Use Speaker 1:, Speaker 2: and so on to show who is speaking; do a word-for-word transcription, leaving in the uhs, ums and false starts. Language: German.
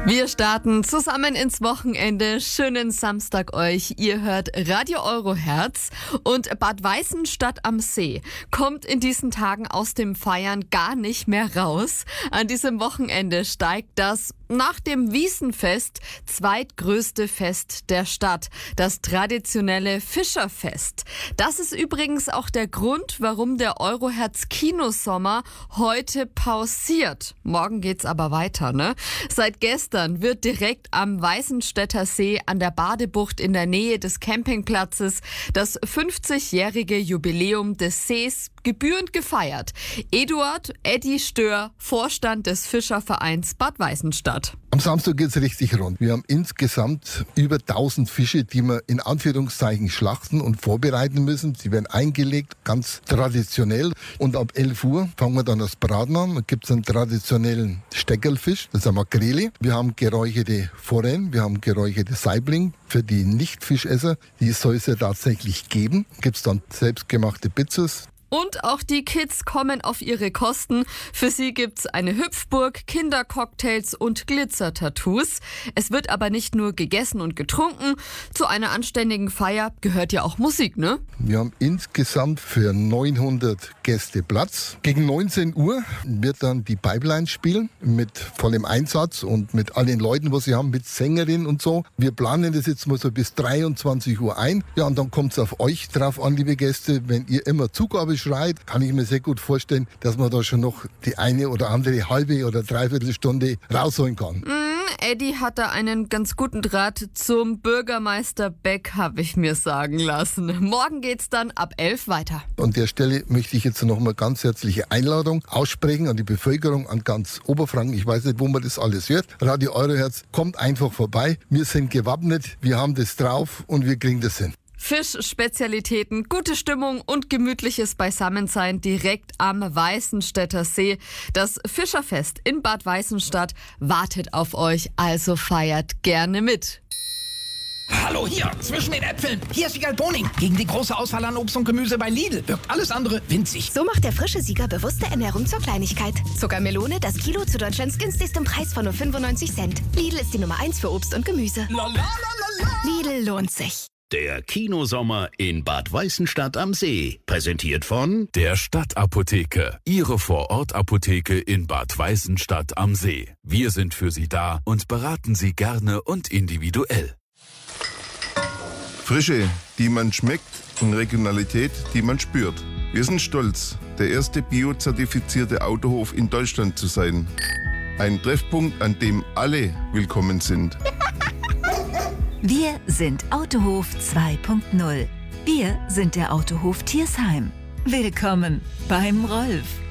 Speaker 1: Wir starten zusammen ins Wochenende. Schönen Samstag euch. Ihr hört Radio Euroherz und Bad Weißenstadt am See kommt in diesen Tagen aus dem Feiern gar nicht mehr raus. An diesem Wochenende steigt das nach dem Wiesenfest zweitgrößte Fest der Stadt, das traditionelle Fischerfest. Das ist übrigens auch der Grund, warum der Euroherz Kinosommer heute pausiert. Morgen geht's aber weiter, ne? Seit gestern wird direkt am Weißenstädter See an der Badebucht in der Nähe des Campingplatzes das fünfzigjährige Jubiläum des Sees gebührend gefeiert. Eduard Eddy Stör, Vorstand des Fischervereins Bad Weißenstadt.
Speaker 2: Am Samstag geht's richtig rund. Wir haben insgesamt über tausend Fische, die wir in Anführungszeichen schlachten und vorbereiten müssen. Sie werden eingelegt, ganz traditionell. Und ab elf Uhr fangen wir dann das Braten an. Da gibt's einen traditionellen Steckerlfisch, das ist eine Makrele. Wir haben geräucherte Forellen, wir haben geräucherte Saibling. Für die Nicht-Fischesser, die soll es ja tatsächlich geben. Gibt's dann selbstgemachte Pizzas.
Speaker 1: Und auch die Kids kommen auf ihre Kosten. Für sie gibt's eine Hüpfburg, Kindercocktails und Glitzer-Tattoos. Es wird aber nicht nur gegessen und getrunken. Zu einer anständigen Feier gehört ja auch Musik, ne?
Speaker 2: Wir haben insgesamt für neunhundert Gäste Platz. Gegen neunzehn Uhr wird dann die Pipeline spielen mit vollem Einsatz und mit allen Leuten, was sie haben, mit Sängerinnen und so. Wir planen das jetzt mal so bis dreiundzwanzig Uhr ein. Ja, und dann kommt's auf euch drauf an, liebe Gäste. Wenn ihr immer Zugabe schreit, kann ich mir sehr gut vorstellen, dass man da schon noch die eine oder andere halbe oder dreiviertel Stunde rausholen kann.
Speaker 1: Mm, Eddie hat da einen ganz guten Draht zum Bürgermeister Beck, habe ich mir sagen lassen. Morgen geht's dann ab elf weiter.
Speaker 2: An der Stelle möchte ich jetzt noch mal ganz herzliche Einladung aussprechen an die Bevölkerung, an ganz Oberfranken. Ich weiß nicht, wo man das alles hört. Radio Euroherz, kommt einfach vorbei. Wir sind gewappnet, wir haben das drauf und wir kriegen das hin.
Speaker 1: Fischspezialitäten, gute Stimmung und gemütliches Beisammensein direkt am Weißenstädter See. Das Fischerfest in Bad Weißenstadt wartet auf euch, also feiert gerne mit.
Speaker 3: Hallo, hier, zwischen den Äpfeln. Hier ist Siegal Boning. Gegen die große Auswahl an Obst und Gemüse bei Lidl wirkt alles andere winzig.
Speaker 4: So macht der frische Sieger bewusste Ernährung zur Kleinigkeit. Zuckermelone, das Kilo zu Deutschlands günstigstem Preis von nur fünfundneunzig Cent. Lidl ist die Nummer eins für Obst und Gemüse.
Speaker 3: La, la, la, la, la.
Speaker 4: Lidl lohnt sich.
Speaker 5: Der Kinosommer in Bad Weißenstadt am See. Präsentiert von
Speaker 6: der Stadtapotheke. Ihre Vorortapotheke in Bad Weißenstadt am See. Wir sind für Sie da und beraten Sie gerne und individuell.
Speaker 7: Frische, die man schmeckt, und Regionalität, die man spürt. Wir sind stolz, der erste biozertifizierte Autohof in Deutschland zu sein. Ein Treffpunkt, an dem alle willkommen sind.
Speaker 8: Wir sind Autohof zwei Punkt null. Wir sind der Autohof Tiersheim. Willkommen beim Rolf.